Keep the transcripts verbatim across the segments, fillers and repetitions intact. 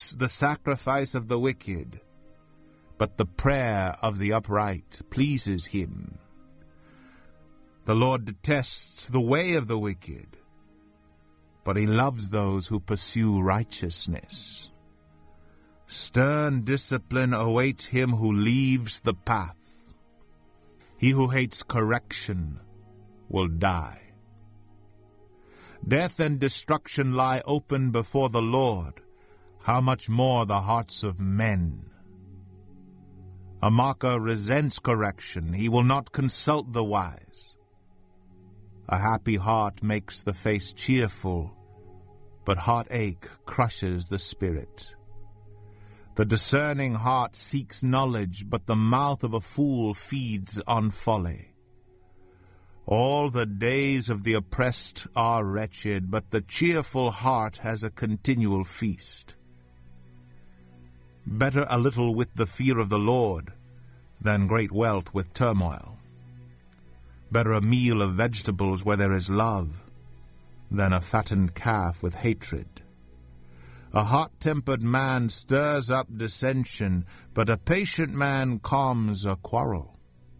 hates the sacrifice of the wicked, but the prayer of the upright pleases him. The Lord detests the way of the wicked, but he loves those who pursue righteousness. Stern discipline awaits him who leaves the path. He who hates correction will die. Death and destruction lie open before the Lord. How much more the hearts of men? A mocker resents correction. He will not consult the wise. A happy heart makes the face cheerful, but heartache crushes the spirit. The discerning heart seeks knowledge, but the mouth of a fool feeds on folly. All the days of the oppressed are wretched, but the cheerful heart has a continual feast. Better a little with the fear of the Lord than great wealth with turmoil. Better a meal of vegetables where there is love than a fattened calf with hatred. A hot-tempered man stirs up dissension, but a patient man calms a quarrel.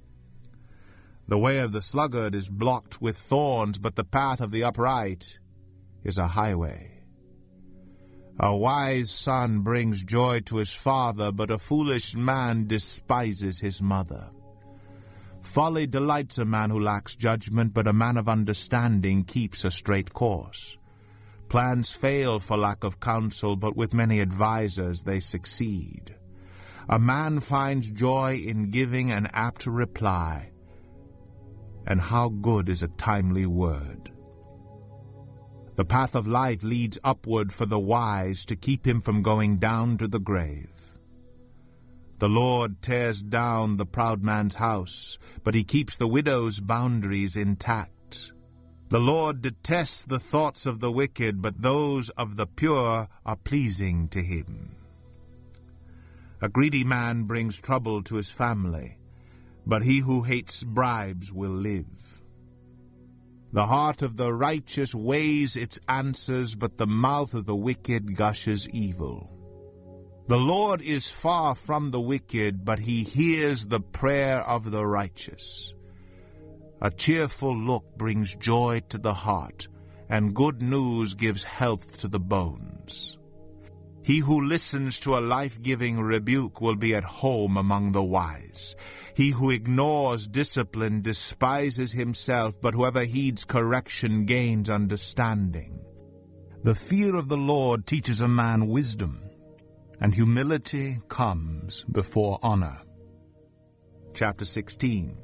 The way of the sluggard is blocked with thorns, but the path of the upright is a highway. A wise son brings joy to his father, but a foolish man despises his mother. Folly delights a man who lacks judgment, but a man of understanding keeps a straight course. Plans fail for lack of counsel, but with many advisers they succeed. A man finds joy in giving an apt reply, and how good is a timely word. The path of life leads upward for the wise to keep him from going down to the grave. The Lord tears down the proud man's house, but he keeps the widow's boundaries intact. The Lord detests the thoughts of the wicked, but those of the pure are pleasing to him. A greedy man brings trouble to his family, but he who hates bribes will live. The heart of the righteous weighs its answers, but the mouth of the wicked gushes evil. The Lord is far from the wicked, but he hears the prayer of the righteous. A cheerful look brings joy to the heart, and good news gives health to the bones. He who listens to a life-giving rebuke will be at home among the wise. He who ignores discipline despises himself, but whoever heeds correction gains understanding. The fear of the Lord teaches a man wisdom, and humility comes before honor. Chapter sixteen.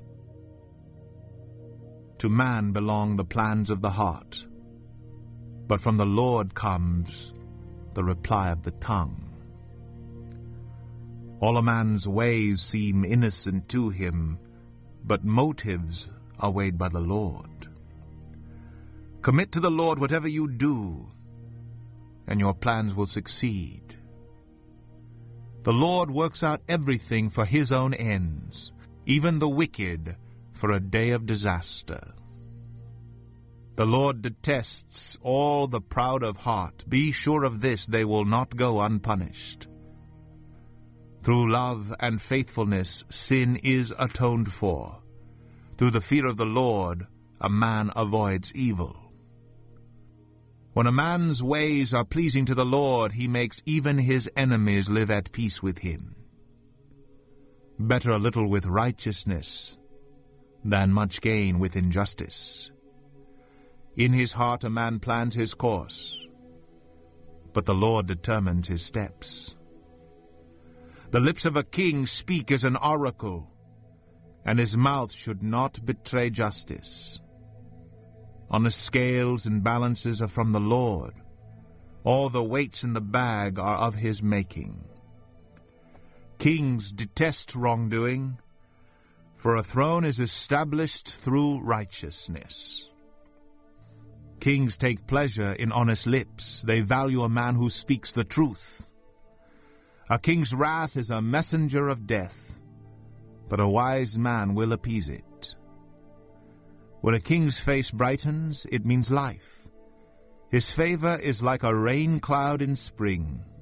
To man belong the plans of the heart, but from the Lord comes the reply of the tongue. All a man's ways seem innocent to him, but motives are weighed by the Lord. Commit to the Lord whatever you do, and your plans will succeed. The Lord works out everything for his own ends, even the wicked for a day of disaster. The Lord detests all the proud of heart. Be sure of this, they will not go unpunished. Through love and faithfulness, sin is atoned for. Through the fear of the Lord, a man avoids evil. When a man's ways are pleasing to the Lord, he makes even his enemies live at peace with him. Better a little with righteousness than much gain with injustice. In his heart a man plans his course, but the Lord determines his steps. The lips of a king speak as an oracle, and his mouth should not betray justice. Honest scales and balances are from the Lord. All the weights in the bag are of his making. Kings detest wrongdoing, for a throne is established through righteousness. Kings take pleasure in honest lips. They value a man who speaks the truth. A king's wrath is a messenger of death, but a wise man will appease it. When a king's face brightens, it means life. His favor is like a rain cloud in spring.